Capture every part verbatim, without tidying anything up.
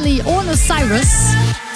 Miley ohne Cyrus.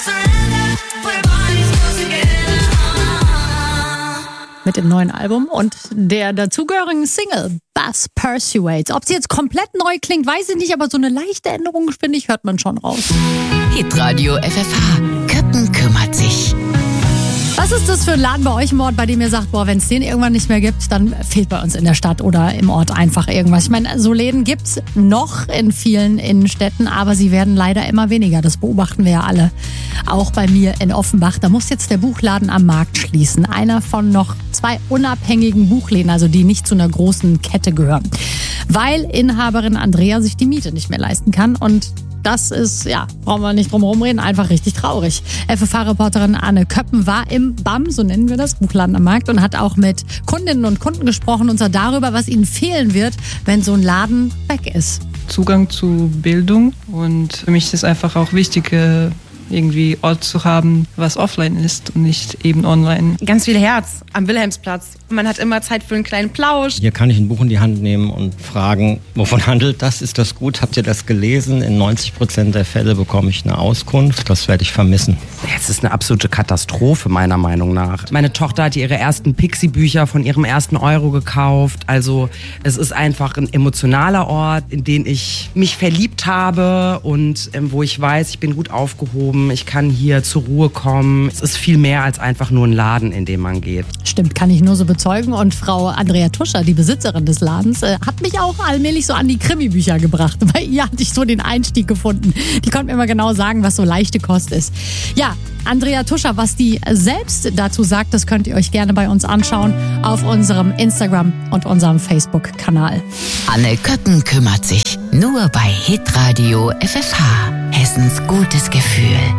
Mit dem neuen Album und der dazugehörigen Single Bass Persuades. Ob sie jetzt komplett neu klingt, weiß ich nicht, aber so eine leichte Änderung, finde ich, hört man schon raus. Hitradio F F H. Köppen kümmert sich. Was ist das für ein Laden bei euch im Ort, bei dem ihr sagt, boah, wenn es den irgendwann nicht mehr gibt, dann fehlt bei uns in der Stadt oder im Ort einfach irgendwas? Ich meine, so Läden gibt es noch in vielen Innenstädten, aber sie werden leider immer weniger. Das beobachten wir ja alle. Auch bei mir in Offenbach. Da muss jetzt der Buchladen am Markt schließen. Einer von noch zwei unabhängigen Buchläden, also die nicht zu einer großen Kette gehören. Weil Inhaberin Andrea sich die Miete nicht mehr leisten kann und das ist, ja, brauchen wir nicht drum herum reden, einfach richtig traurig. F F H-Reporterin Anne Köppen war im B A M, so nennen wir das, Buchladen am Markt, und hat auch mit Kundinnen und Kunden gesprochen, und zwar darüber, was ihnen fehlen wird, wenn so ein Laden weg ist. Zugang zu Bildung, und für mich ist es einfach auch wichtig, irgendwie Ort zu haben, was offline ist und nicht eben online. Ganz viel Herz am Wilhelmsplatz. Man hat immer Zeit für einen kleinen Plausch. Hier kann ich ein Buch in die Hand nehmen und fragen, wovon handelt das? Ist das gut? Habt ihr das gelesen? In neunzig Prozent der Fälle bekomme ich eine Auskunft. Das werde ich vermissen. Es ist eine absolute Katastrophe, meiner Meinung nach. Meine Tochter hat ihre ersten Pixie-Bücher von ihrem ersten Euro gekauft. Also es ist einfach ein emotionaler Ort, in den ich mich verliebt habe und ähm, wo ich weiß, ich bin gut aufgehoben. Ich kann hier zur Ruhe kommen. Es ist viel mehr als einfach nur ein Laden, in den man geht. Stimmt, kann ich nur so bezeugen. Und Frau Andrea Tuscher, die Besitzerin des Ladens, äh, hat mich auch allmählich so an die Krimi-Bücher gebracht. Bei ihr hatte ich so den Einstieg gefunden. Die konnte mir immer genau sagen, was so leichte Kost ist. Ja, Andrea Tuscher, was die selbst dazu sagt, das könnt ihr euch gerne bei uns anschauen auf unserem Instagram und unserem Facebook-Kanal. Anne Köppen kümmert sich. Nur bei Hitradio F F H. Hessens gutes Gefühl.